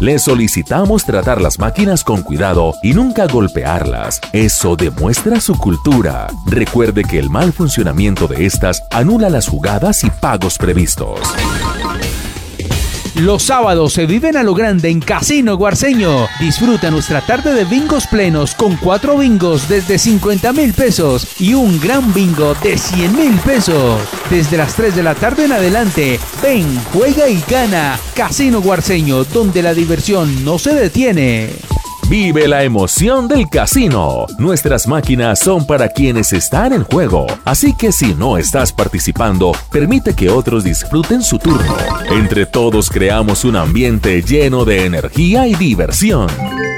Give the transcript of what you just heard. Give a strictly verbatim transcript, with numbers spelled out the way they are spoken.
Le solicitamos tratar las máquinas con cuidado y nunca golpearlas. Eso demuestra su cultura. Recuerde que el mal funcionamiento de estas anula las jugadas y pagos previstos. Los sábados se viven a lo grande en Casino Guarceño. Disfruta nuestra tarde de bingos plenos con cuatro bingos desde cincuenta mil pesos y un gran bingo de cien mil pesos. Desde las tres de la tarde en adelante, ven, juega y gana. Casino Guarceño, donde la diversión no se detiene. Vive la emoción del casino. Nuestras máquinas son para quienes están en juego, así que si no estás participando, permite que otros disfruten su turno. Entre todos creamos un ambiente lleno de energía y diversión.